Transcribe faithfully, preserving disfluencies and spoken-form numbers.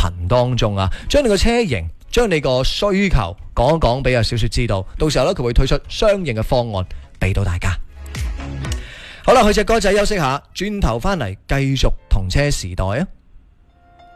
群當中啊，將你個車型、將你個需求講一講俾阿小雪知道，到時候咧佢會推出相應嘅方案俾到大家。好啦，去隻歌仔休息下，轉頭翻嚟繼續同車時代啊！